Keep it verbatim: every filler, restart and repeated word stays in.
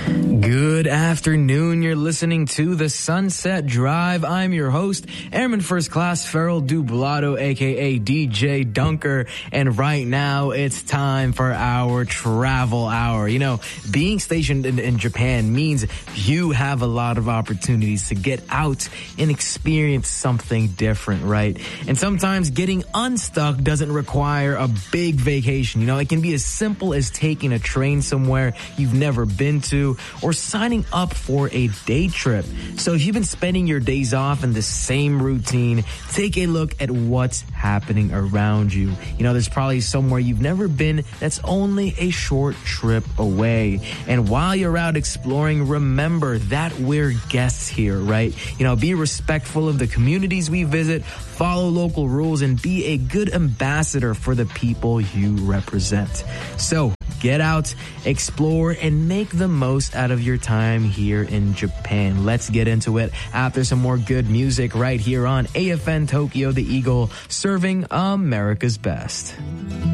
Good afternoon. You're listening to the Sunset Drive. I'm your host, Airman First Class Farrell Dublado, aka D J Dunker. And right now it's time for our travel hour. You know, being stationed in, in Japan means you have a lot of opportunities to get out and experience something different, right? And sometimes getting unstuck doesn't require a big vacation. You know, it can be as simple as taking a train somewhere you've never been to, or signing up for a day trip. So if you've been spending your days off in the same routine, take a look at what's happening around you. You know, there's probably somewhere you've never been that's only a short trip away. And while you're out exploring, remember that we're guests here, right? You know, be respectful of the communities we visit, follow local rules, and be a good ambassador for the people you represent. So get out, explore, and make the most out of your time here in Japan. Let's get into it after some more good music right here on A F N Tokyo, the Eagle, serving America's best.